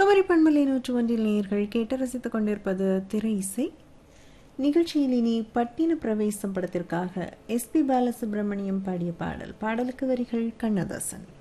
குமரி பண்பலை 101 நேயர்கள் கேட்டு ரசித்துக் கொண்டிருப்பது திரை இசை நிகழ்ச்சியில். இனி பட்டின பிரவேசம் படத்திற்காக எஸ்பி பாலசுப்ரமணியம் பாடிய பாடல். பாடலுக்கு வரிகள் கண்ணதாசன்.